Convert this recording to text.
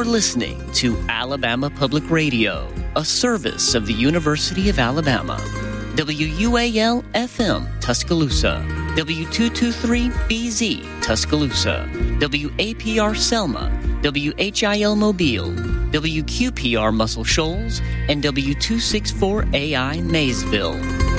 You're listening to Alabama Public Radio, a service of the University of Alabama. WUAL-FM, Tuscaloosa. W223BZ, Tuscaloosa. WAPR Selma. WHIL Mobile. WQPR Muscle Shoals. And W264AI Maysville.